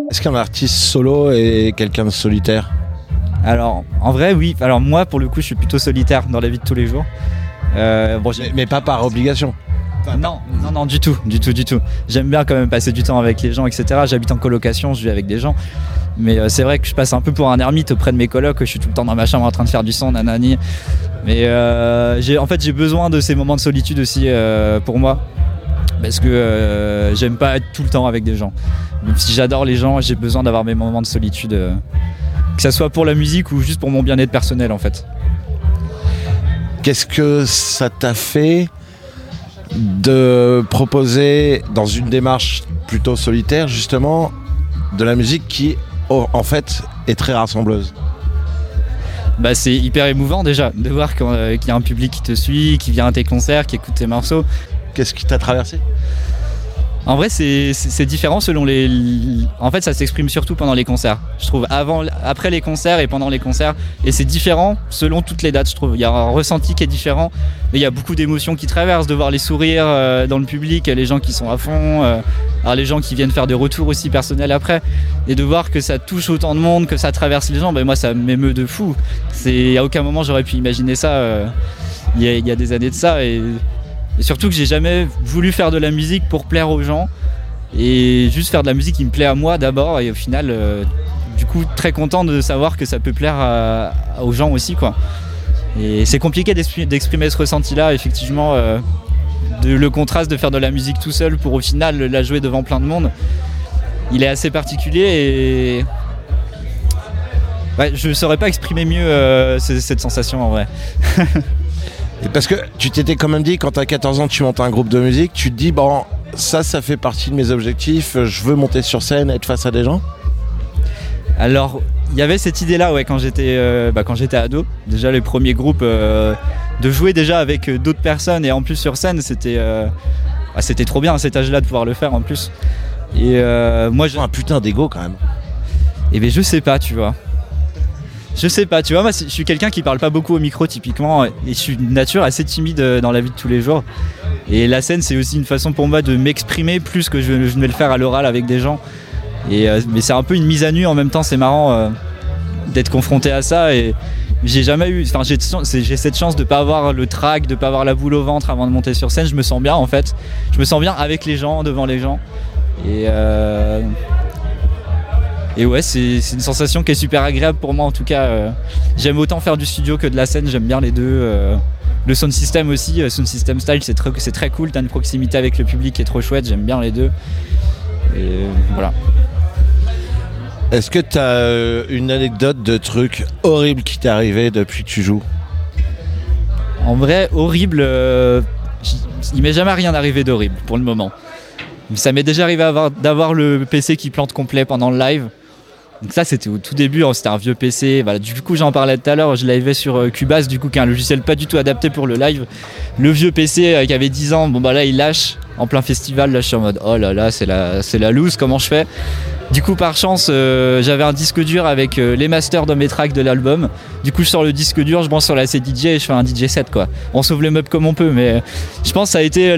Est-ce qu'un artiste solo est quelqu'un de solitaire ? Alors, en vrai, oui. Alors moi, pour le coup, je suis plutôt solitaire dans la vie de tous les jours. Mais pas par obligation. Non, du tout. J'aime bien quand même passer du temps avec les gens, etc. J'habite en colocation, je vis avec des gens. Mais c'est vrai que je passe un peu pour un ermite auprès de mes colocs, je suis tout le temps dans ma chambre en train de faire du son, nanani. Mais j'ai besoin de ces moments de solitude aussi pour moi. Parce que j'aime pas être tout le temps avec des gens. Même si j'adore les gens, j'ai besoin d'avoir mes moments de solitude. Que ça soit pour la musique ou juste pour mon bien-être personnel en fait. Qu'est-ce que ça t'a fait de proposer dans une démarche plutôt solitaire justement de la musique qui en fait est très rassembleuse? C'est hyper émouvant déjà de voir qu'il y a un public qui te suit, qui vient à tes concerts, qui écoute tes morceaux. Qu'est-ce qui t'a traversé? En vrai, c'est différent selon les... En fait, ça s'exprime surtout pendant les concerts. Je trouve après les concerts et pendant les concerts. Et c'est différent selon toutes les dates, je trouve. Il y a un ressenti qui est différent. Mais il y a beaucoup d'émotions qui traversent, de voir les sourires dans le public, les gens qui sont à fond, alors les gens qui viennent faire des retours aussi personnels après. Et de voir que ça touche autant de monde, que ça traverse les gens, moi, ça m'émeut de fou. À aucun moment, j'aurais pu imaginer ça il y a des années de ça. Et surtout que j'ai jamais voulu faire de la musique pour plaire aux gens et juste faire de la musique qui me plaît à moi d'abord et au final du coup très content de savoir que ça peut plaire aux gens aussi quoi. Et c'est compliqué d'exprimer ce ressenti là effectivement le contraste de faire de la musique tout seul pour au final la jouer devant plein de monde, il est assez particulier et je saurais pas exprimer mieux cette sensation en vrai. Parce que tu t'étais quand même dit, quand t'as 14 ans, tu montes un groupe de musique, tu te dis, ça fait partie de mes objectifs, je veux monter sur scène, être face à des gens. Alors, il y avait cette idée-là, quand j'étais ado. Déjà, les premiers groupes, de jouer déjà avec d'autres personnes et en plus sur scène, c'était trop bien à cet âge-là de pouvoir le faire en plus. Et moi, j'ai un putain d'ego quand même. Et je sais pas, tu vois. Moi je suis quelqu'un qui parle pas beaucoup au micro typiquement et je suis de nature assez timide dans la vie de tous les jours et la scène c'est aussi une façon pour moi de m'exprimer plus que je ne vais le faire à l'oral avec des gens mais c'est un peu une mise à nu en même temps, c'est marrant d'être confronté à ça et j'ai cette chance de pas avoir le trac, de pas avoir la boule au ventre avant de monter sur scène. Je me sens bien en fait, je me sens bien avec les gens, devant les gens et ouais, c'est une sensation qui est super agréable pour moi en tout cas. J'aime autant faire du studio que de la scène, j'aime bien les deux. Le sound system aussi, sound system style, c'est très cool, t'as une proximité avec le public qui est trop chouette, j'aime bien les deux. Et voilà. Est-ce que t'as une anecdote de truc horrible qui t'est arrivé depuis que tu joues? En vrai, horrible, il m'est jamais rien arrivé d'horrible pour le moment. Ça m'est déjà arrivé d'avoir le PC qui plante complet pendant le live. Donc ça c'était au tout début, c'était un vieux PC. Voilà, du coup j'en parlais tout à l'heure, je l'avais sur Cubase, du coup qui est un logiciel pas du tout adapté pour le live. Le vieux PC qui avait 10 ans, là il lâche en plein festival, là je suis en mode oh là là c'est la loose, comment je fais? Du coup par chance j'avais un disque dur avec les masters de mes tracks de l'album. Du coup je sors le disque dur, je branche sur la CDJ et je fais un DJ set quoi. On sauve le meuble comme on peut, mais je pense que ça a été